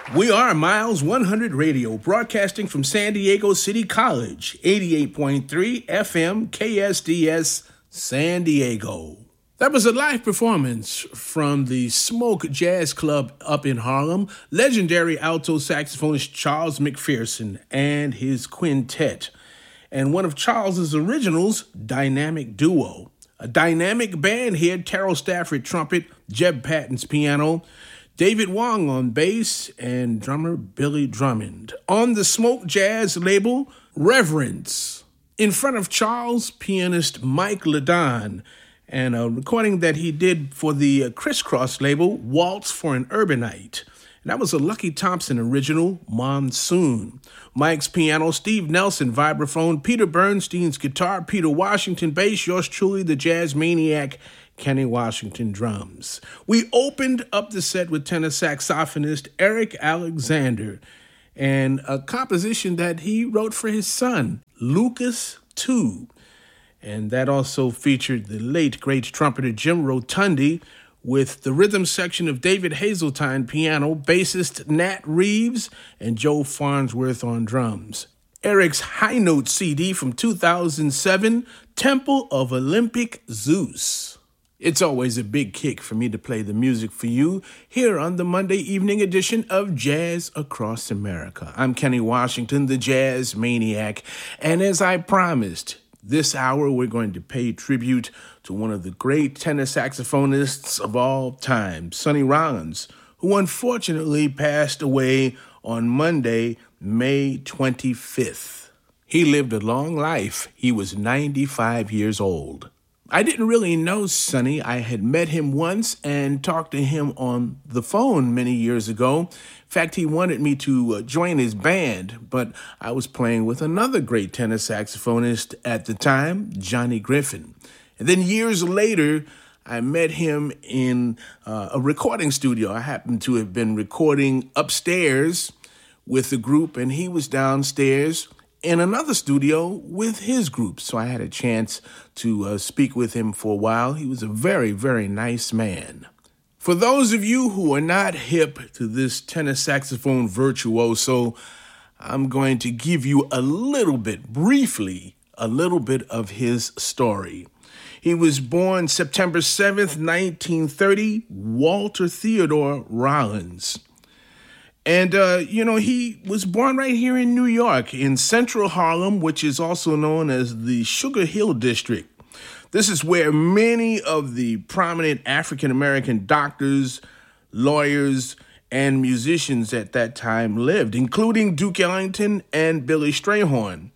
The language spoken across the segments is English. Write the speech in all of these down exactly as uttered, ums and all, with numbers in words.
We are Miles one hundred Radio, broadcasting from San Diego City College, eighty-eight point three F M K S D S, San Diego. That was a live performance from the Smoke Jazz Club up in Harlem, legendary alto saxophonist Charles McPherson and his quintet, and one of Charles's originals, Dynamic Duo. A dynamic band here, Terrell Stafford trumpet, Jeb Patton's piano, David Wong on bass, and drummer Billy Drummond. On the Smoke Jazz label, Reverence. In front of Charles, pianist Mike Ladon, and a recording that he did for the Crisscross label, Waltz for an Urbanite. And that was a Lucky Thompson original, Monsoon. Mike's piano, Steve Nelson vibraphone, Peter Bernstein's guitar, Peter Washington bass, yours truly, the jazz maniac, Kenny Washington drums. We opened up the set with tenor saxophonist Eric Alexander and a composition that he wrote for his son, Lucas two. And that also featured the late, great trumpeter Jim Rotundi with the rhythm section of David Hazeltine piano, bassist Nat Reeves, and Joe Farnsworth on drums. Eric's high note C D from two thousand seven, Temple of Olympic Zeus. It's always a big kick for me to play the music for you here on the Monday evening edition of Jazz Across America. I'm Kenny Washington, the Jazz Maniac, and as I promised, this hour we're going to pay tribute to one of the great tenor saxophonists of all time, Sonny Rollins, who unfortunately passed away on Monday, May twenty-fifth. He lived a long life. He was ninety-five years old. I didn't really know Sonny. I had met him once and talked to him on the phone many years ago. In fact, he wanted me to uh, join his band, but I was playing with another great tenor saxophonist at the time, Johnny Griffin. And then years later, I met him in uh, a recording studio. I happened to have been recording upstairs with the group, and he was downstairs in another studio with his group. So I had a chance to uh, speak with him for a while. He was a very, very nice man. For those of you who are not hip to this tenor saxophone virtuoso, I'm going to give you a little bit, briefly, a little bit of his story. He was born September seventh, nineteen thirty, Walter Theodore Rollins. And, uh, you know, he was born right here in New York, in Central Harlem, which is also known as the Sugar Hill District. This is where many of the prominent African-American doctors, lawyers, and musicians at that time lived, including Duke Ellington and Billy Strayhorn.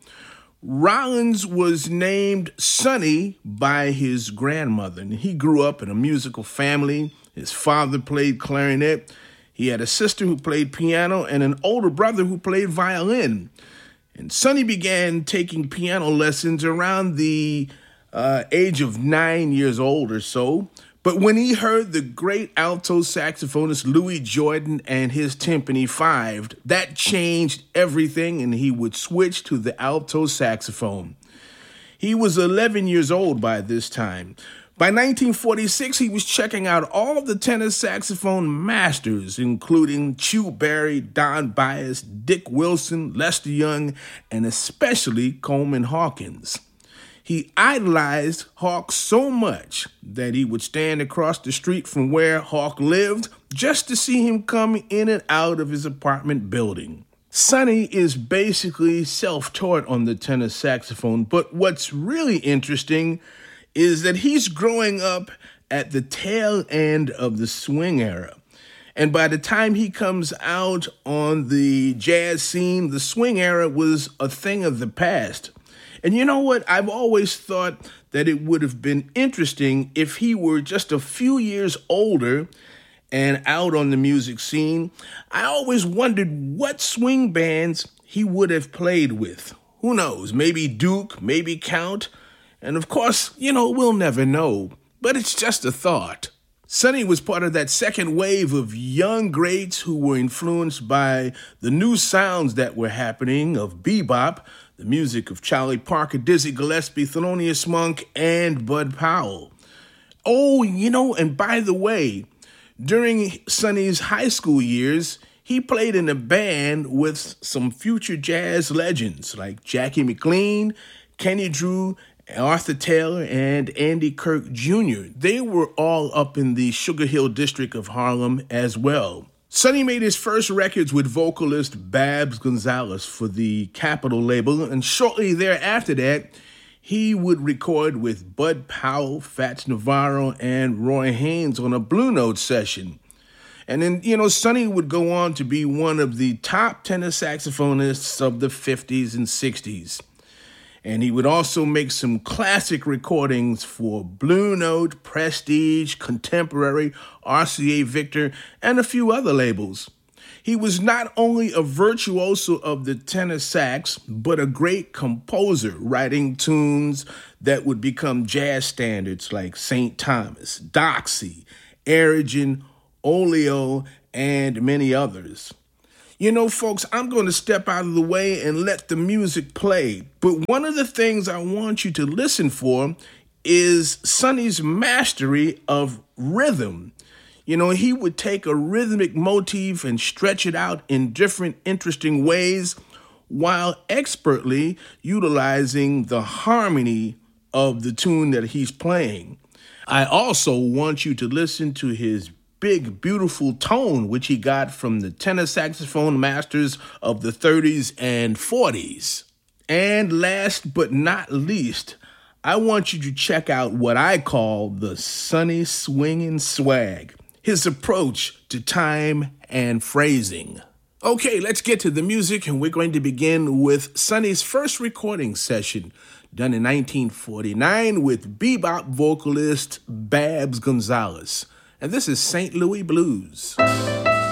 Rollins was named Sonny by his grandmother, and he grew up in a musical family. His father played clarinet. He had a sister who played piano and an older brother who played violin. And Sonny began taking piano lessons around the uh, age of nine years old or so. But when he heard the great alto saxophonist Louis Jordan and his timpani fived, that changed everything, and he would switch to the alto saxophone. He was eleven years old by this time. By nineteen forty-six, he was checking out all the tenor saxophone masters, including Chu Berry, Don Byas, Dick Wilson, Lester Young, and especially Coleman Hawkins. He idolized Hawk so much that he would stand across the street from where Hawk lived just to see him come in and out of his apartment building. Sonny is basically self-taught on the tenor saxophone, but what's really interesting is that he's growing up at the tail end of the swing era. And by the time he comes out on the jazz scene, the swing era was a thing of the past. And you know what? I've always thought that it would have been interesting if he were just a few years older and out on the music scene. I always wondered what swing bands he would have played with. Who knows? Maybe Duke, maybe Count. And of course, you know, we'll never know, but it's just a thought. Sonny was part of that second wave of young greats who were influenced by the new sounds that were happening of bebop, the music of Charlie Parker, Dizzy Gillespie, Thelonious Monk, and Bud Powell. Oh, you know, and by the way, during Sonny's high school years, He played in a band with some future jazz legends like Jackie McLean, Kenny Drew, Arthur Taylor, and Andy Kirk Junior They were all up in the Sugar Hill district of Harlem as well. Sonny made his first records with vocalist Babs Gonzalez for the Capitol label, and shortly thereafter that, he would record with Bud Powell, Fats Navarro, and Roy Haynes on a Blue Note session. And then, you know, Sonny would go on to be one of the top tenor saxophonists of the fifties and sixties. And he would also make some classic recordings for Blue Note, Prestige, Contemporary, R C A Victor, and a few other labels. He was not only a virtuoso of the tenor sax, but a great composer, writing tunes that would become jazz standards like Saint Thomas, Doxy, Erigen, Oleo, and many others. You know, folks, I'm going to step out of the way and let the music play. But one of the things I want you to listen for is Sonny's mastery of rhythm. You know, he would take a rhythmic motif and stretch it out in different interesting ways while expertly utilizing the harmony of the tune that he's playing. I also want you to listen to his big, beautiful tone, which he got from the tenor saxophone masters of the thirties and forties. And last but not least, I want you to check out what I call the Sonny swinging swag, his approach to time and phrasing. Okay, let's get to the music, and we're going to begin with Sonny's first recording session, done in nineteen forty-nine with bebop vocalist Babs Gonzalez. And this is Saint Louis Blues.